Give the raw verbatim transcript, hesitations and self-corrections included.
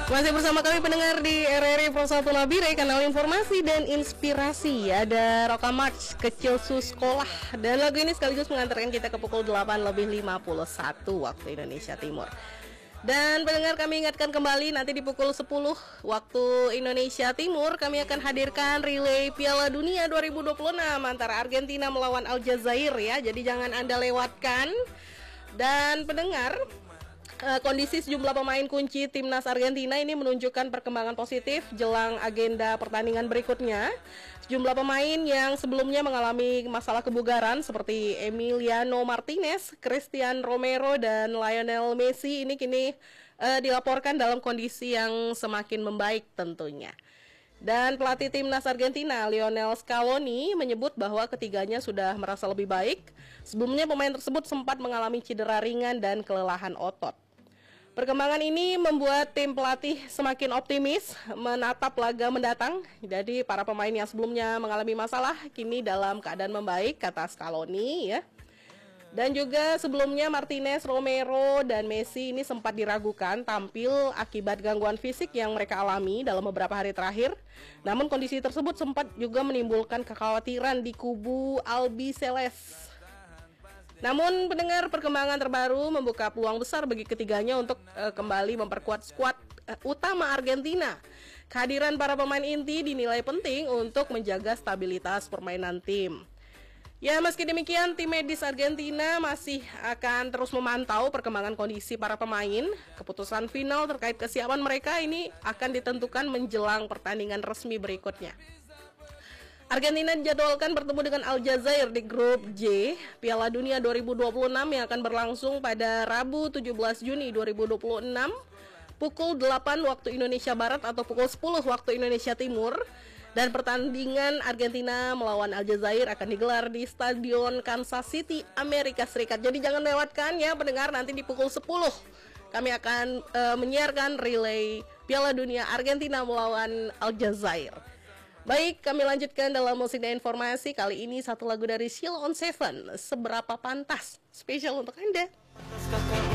Masih bersama kami pendengar di R R I Pro satu Nabire, kanal informasi dan inspirasi. Ada Roka March, Kecil Su Sekolah. Dan lagu ini sekaligus mengantarkan kita ke pukul delapan lebih lima puluh satu waktu Indonesia Timur. Dan pendengar, kami ingatkan kembali nanti di pukul sepuluh waktu Indonesia Timur kami akan hadirkan relay Piala Dunia dua ribu dua puluh enam antara Argentina melawan Aljazair ya. Jadi jangan Anda lewatkan. Dan pendengar, Uh, kondisi sejumlah pemain kunci timnas Argentina ini menunjukkan perkembangan positif jelang agenda pertandingan berikutnya. Sejumlah pemain yang sebelumnya mengalami masalah kebugaran seperti Emiliano Martinez, Christian Romero, dan Lionel Messi ini kini uh, dilaporkan dalam kondisi yang semakin membaik tentunya. Dan pelatih timnas Argentina Lionel Scaloni menyebut bahwa ketiganya sudah merasa lebih baik. Sebelumnya pemain tersebut sempat mengalami cedera ringan dan kelelahan otot. Perkembangan ini membuat tim pelatih semakin optimis menatap laga mendatang. Jadi para pemain yang sebelumnya mengalami masalah kini dalam keadaan membaik, kata Scaloni ya. Dan juga sebelumnya Martinez, Romero, dan Messi ini sempat diragukan tampil akibat gangguan fisik yang mereka alami dalam beberapa hari terakhir. Namun kondisi tersebut sempat juga menimbulkan kekhawatiran di kubu Albiceleste. Namun pendengar, perkembangan terbaru membuka peluang besar bagi ketiganya untuk uh, kembali memperkuat skuad uh, utama Argentina. Kehadiran para pemain inti dinilai penting untuk menjaga stabilitas permainan tim. Ya, meski demikian, tim medis Argentina masih akan terus memantau perkembangan kondisi para pemain. Keputusan final terkait kesiapan mereka ini akan ditentukan menjelang pertandingan resmi berikutnya. Argentina dijadwalkan bertemu dengan Aljazair di grup J Piala Dunia dua ribu dua puluh enam yang akan berlangsung pada Rabu tujuh belas Juni dua ribu dua puluh enam pukul delapan waktu Indonesia Barat atau pukul sepuluh waktu Indonesia Timur. Dan pertandingan Argentina melawan Aljazair akan digelar di Stadion Kansas City, Amerika Serikat. Jadi jangan lewatkan ya pendengar, nanti di pukul sepuluh kami akan uh, menyiarkan relay Piala Dunia Argentina melawan Aljazair. Baik, kami lanjutkan dalam musik dan informasi. Kali ini satu lagu dari Sheila on Seven, Seberapa Pantas, spesial untuk Anda.